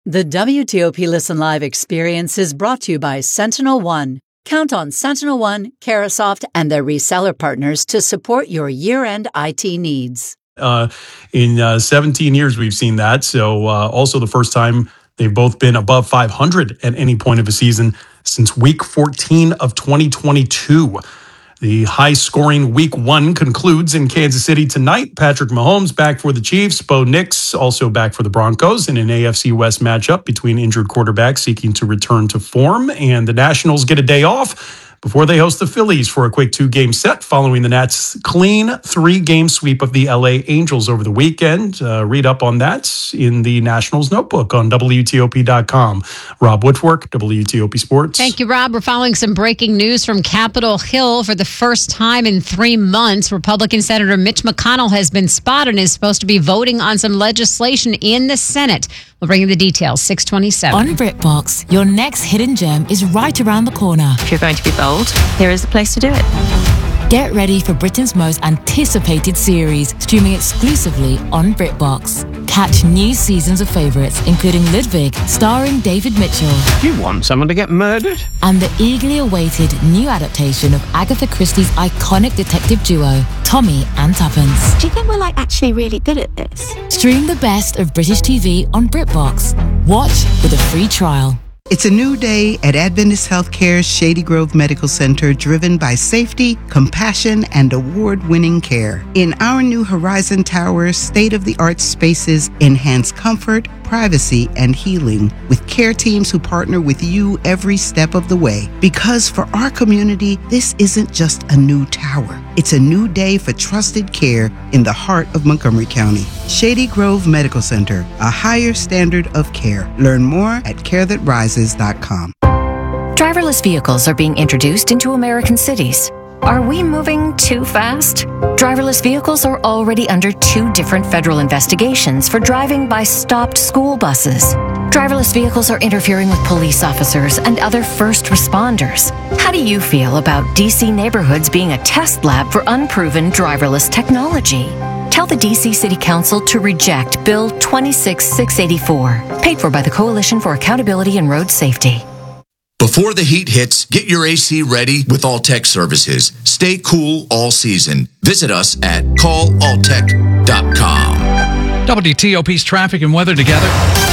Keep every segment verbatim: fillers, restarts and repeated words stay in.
The W T O P Listen Live experience is brought to you by Sentinel One. Count on Sentinel One, Carasoft, and their reseller partners to support your year-end I T needs. Uh, in uh, seventeen years, we've seen that. So uh, also the first time they've both been above five hundred at any point of a season since week fourteen of twenty twenty-two. The high-scoring week one concludes in Kansas City tonight. Patrick Mahomes back for the Chiefs. Bo Nix also back for the Broncos in an A F C West matchup between injured quarterbacks seeking to return to form. And the Nationals get a day off before they host the Phillies for a quick two-game set following the Nats' clean three-game sweep of the L A Angels over the weekend. Uh, read up on that in the Nationals Notebook on W T O P dot com. Rob Woodfork, W T O P Sports. Thank you, Rob. We're following some breaking news from Capitol Hill. For the first time in three months, Republican Senator Mitch McConnell has been spotted and is supposed to be voting on some legislation in the Senate. We'll bring you the details, six twenty-seven. On BritBox, your next hidden gem is right around the corner. If you're going to be bold, here is the place to do it. Get ready for Britain's most anticipated series, streaming exclusively on BritBox. Catch new seasons of favourites, including Ludwig, starring David Mitchell. You want someone to get murdered? And the eagerly awaited new adaptation of Agatha Christie's iconic detective duo, Tommy and Tuppence. Do you think we're like actually really good at this? Stream the best of British T V on BritBox. Watch with a free trial. It's a new day at Adventist Healthcare's Shady Grove Medical Center, driven by safety, compassion, and award-winning care. In our new Horizon Tower, state-of-the-art spaces enhance comfort, privacy, and healing with care teams who partner with you every step of the way. Because for our community, this isn't just a new tower. It's a new day for trusted care in the heart of Montgomery County. Shady Grove Medical Center, a higher standard of care. Learn more at care that rises dot com. Driverless vehicles are being introduced into American cities. Are we moving too fast? Driverless vehicles are already under two different federal investigations for driving by stopped school buses. Driverless vehicles are interfering with police officers and other first responders. How do you feel about D C neighborhoods being a test lab for unproven driverless technology? Tell the D C City Council to reject Bill twenty-six six eighty-four, paid for by the Coalition for Accountability in Road Safety. Before the heat hits, get your A C ready with Alltech Services. Stay cool all season. Visit us at call alltech dot com. W T O P's traffic and weather together.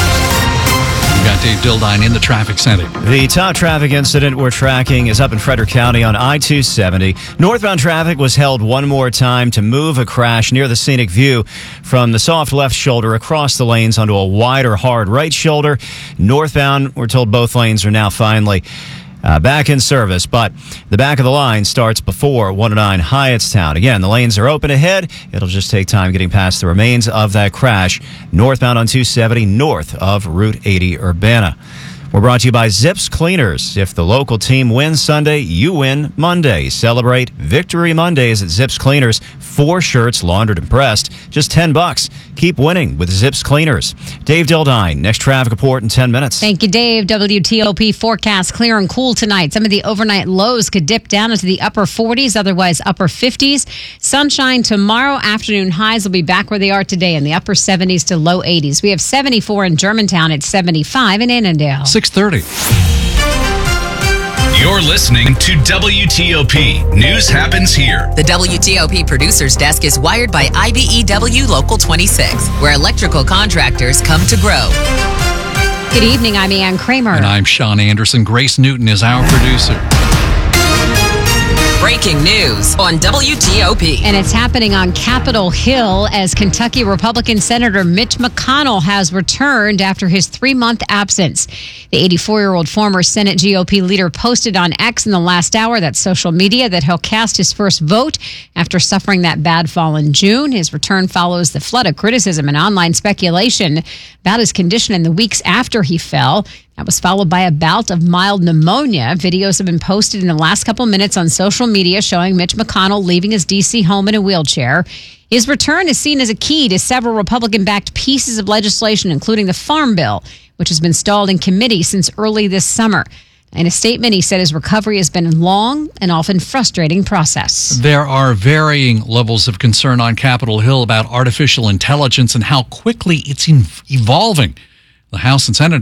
We've got Dave Dildine in the traffic center. The top traffic incident we're tracking is up in Frederick County on I two seventy. Northbound traffic was held one more time to move a crash near the scenic view from the soft left shoulder across the lanes onto a wider, hard right shoulder. Northbound, we're told both lanes are now finally Uh, back in service, but the back of the line starts before one oh nine Hyattstown. Again, the lanes are open ahead. It'll just take time getting past the remains of that crash northbound on two seventy north of Route eighty Urbana. We're brought to you by Zips Cleaners. If the local team wins Sunday, you win Monday. Celebrate Victory Mondays at Zips Cleaners. Four shirts laundered and pressed, just ten bucks. Keep winning with Zips Cleaners. Dave Dildine, next traffic report in ten minutes. Thank you, Dave. W T O P forecast clear and cool tonight. Some of the overnight lows could dip down into the upper forties, otherwise upper fifties. Sunshine tomorrow. Afternoon highs will be back where they are today in the upper seventies to low eighties. We have seventy-four in Germantown. It's seventy-five in Annandale. six thirty. You're listening to W T O P. News happens here. The W T O P producer's desk is wired by I B E W Local twenty-six, where electrical contractors come to grow. Good evening, I'm Ann Kramer. And I'm Sean Anderson. Grace Newton is our producer. Breaking news on W T O P. And it's happening on Capitol Hill as Kentucky Republican Senator Mitch McConnell has returned after his three-month absence. The eighty-four-year-old former Senate G O P leader posted on X in the last hour, that's social media, that he'll cast his first vote after suffering that bad fall in June. His return follows the flood of criticism and online speculation about his condition in the weeks after he fell. That was followed by a bout of mild pneumonia. Videos have been posted in the last couple minutes on social media showing Mitch McConnell leaving his D C home in a wheelchair. His return is seen as a key to several Republican-backed pieces of legislation, including the Farm Bill, which has been stalled in committee since early this summer. In a statement, he said his recovery has been a long and often frustrating process. There are varying levels of concern on Capitol Hill about artificial intelligence and how quickly it's evolving. The House and Senate